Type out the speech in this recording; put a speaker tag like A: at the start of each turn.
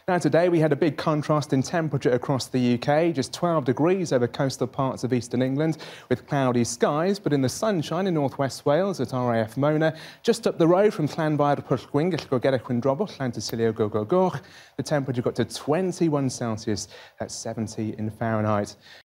A: Now today we had a big contrast in temperature across the UK, just 12 degrees over coastal parts of eastern England with cloudy skies, but in the sunshine in northwest Wales at RAF Mona, just up the road from Llanfair Pwllgwyn, Gellgorgera Chwindrobwll, Llantysilio Gogogoch, the temperature got to 21 Celsius, that's 70 in Fahrenheit.